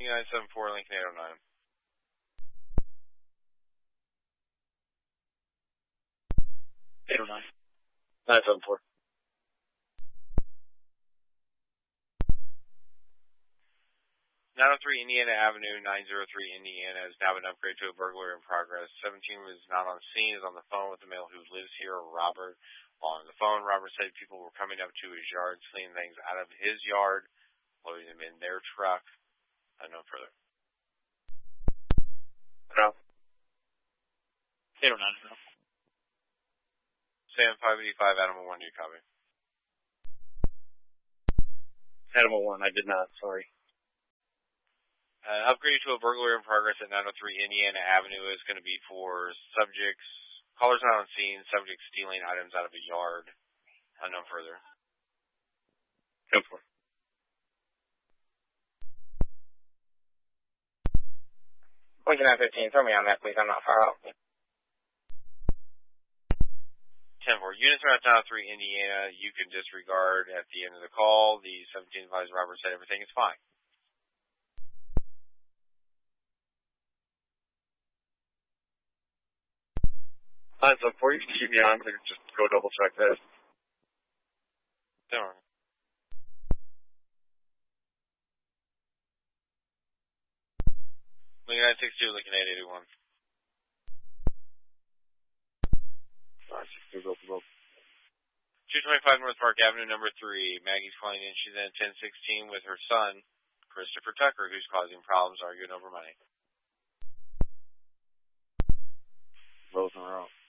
974 Lincoln 809. 809. 974. 903 Indiana Avenue, 903 Indiana is now been upgraded to a burglary in progress. 17 was not on scene, is on the phone with the male who lives here, Robert. While on the phone, Robert said people were coming up to his yard, cleaning things out of his yard, loading them in their truck. No further. No. 809. No. Sam 585, Animal 1, do you copy? Animal 1, I did not, sorry. Upgrade to a burglary in progress at 903 Indiana Avenue is going to be for subjects, callers not on scene, subjects stealing items out of a yard. No further. 10-4. Lincoln 915, throw me on that, please. I'm not far out. 10-4. Units are at 903 Indiana. You can disregard at the end of the call. The 17 advised Robert said everything is fine. So before you keep me on, just go double check this. Don't worry. Lincoln 962, Lincoln 881. 225 North Park Avenue, number 3. Maggie's calling in. She's in 1016 with her son, Christopher Tucker, who's causing problems arguing over money. Both in a row.